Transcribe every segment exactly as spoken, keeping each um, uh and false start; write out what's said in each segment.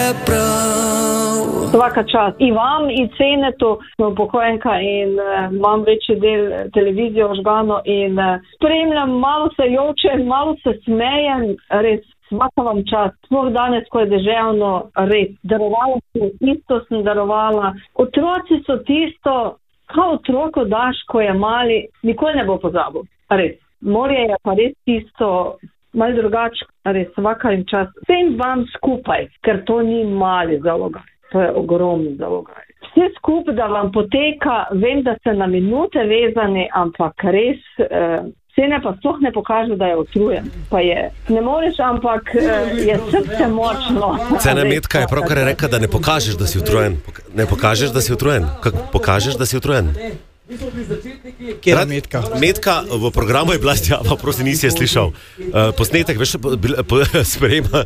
prav. Svaka čast. I vam, i Cenetu, smo upokojenka in uh, imam večji del televizije ožgano in uh, spremljam, malo se jočem, malo se smejem, res. Svaka vam čast. Sploh danes, ko je deževno, res. Darovala sem, isto sem darovala. Otroci so tisto, kao otroko daš, ko je mali, nikoli ne bo pozabil. Res. Morje je pa res tisto, malo drugače, res. Svaka jim čast. Vsem vam skupaj, ker to ni mali zalogaj. To je ogromni zalogaj. Vse skupaj, da vam poteka, vem, da ste na minute vezani, ampak res... Eh, Cene pa sploh ne pokaže, da je utrujen. Pa je. Ne moreš, ampak je srce močno. Cena Metka je pravkar rekla, da ne pokažeš, da si utrujen. Ne pokažeš, da si utrujen. Kako pokažeš, da si utrujen? Kjer je Metka? Metka v programu je bila stjava, prosti nisi je slišal. Uh, posnetek, veš, po, po, sprejema.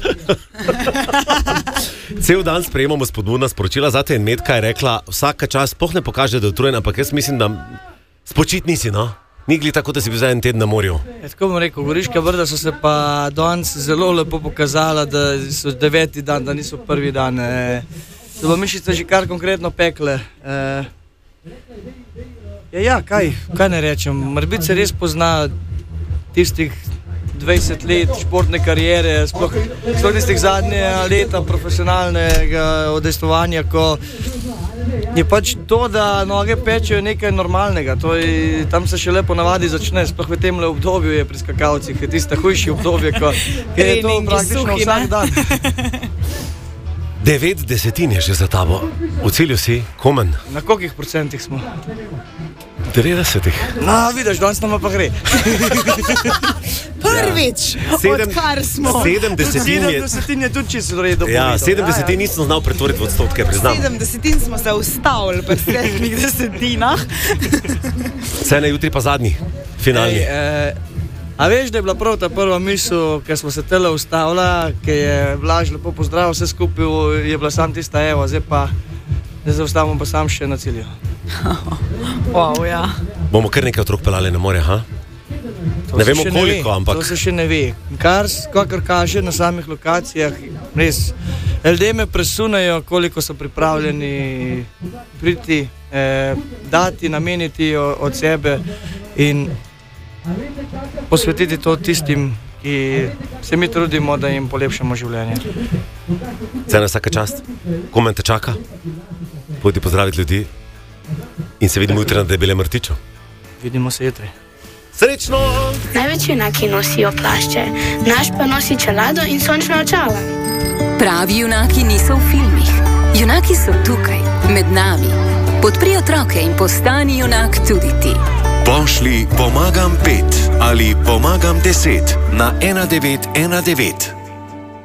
Cel dan sprejemamo spodbudna sporočila, zate in Metka je rekla, vsaka čas sploh ne pokaže, da je utrujen, ampak jaz mislim, da spočit nisi, no? Nigli tako, da si bil za en teden na morju. Ja, tako bom rekel, Goriška Brda so se pa danes zelo lepo pokazala, da so deveti dan, da niso prvi dan. E, da bo mišice že kar konkretno pekle. E, ja, ja, kaj, kaj ne rečem, morbit se res pozna tistih dvajset let športne karijere, sploh, sploh tistih zadnje leta profesionalnega odestovanja, ko je pač to, da noge pečejo nekaj normalnega. To je, tam se še lepo navadi začne, sploh v tem obdobju je pri skakalcih, je tista hujši obdobje, ko je to praktično suhi, vsak dan. Devet desetin je že za tabo. V cilju si, komen. Na kolikih procentih smo? devetdesetih. No, vidiš, danes nama pa gre. Prvič, ja. Odkar smo. Sedem desetin je... Sedem desetin je tudi čisto redo povedal. Ja, sedem desetin ja, ja. Nisem znal pretvoriti v odstotke, priznam. Sedem desetin smo se ustavili pri sedmih desetinah. Vse na jutri pa zadnji, finalni. Ej, eh, a veš, da je bila prav ta prva misel, ker smo se tele ustavila, ker je Blaž lepo pozdravil, vse skupaj je bila sam tista, evo, zdaj pa zdaj zaustavimo pa sam še na cilju. Wow, ja. Bomo kar nekaj otrok pelali na morje, ha? To ne vemo koliko, ne ve. ampak... To se še ne ve. Kar, kakor kaže na samih lokacijah, res, ljudje me presunejo, koliko so pripravljeni priti, eh, dati, nameniti od sebe in posvetiti to tistim, ki se mi trudimo, da jim polepšamo življenje. Cena vsaka čast. Komen te čaka. Pojdi pozdraviti ljudi in se vidimo jutri na Debelem rtiču. Vidimo se jutri. Srečno! Največji junaki nosijo plašče, naš pa nosi čelado in sončna očala. Pravi junaki niso v filmih. Junaki so tukaj, med nami. Podpri otroke in postani junak tudi ti. Pošli pomagam pet ali pomagam deset na ena devet ena devet.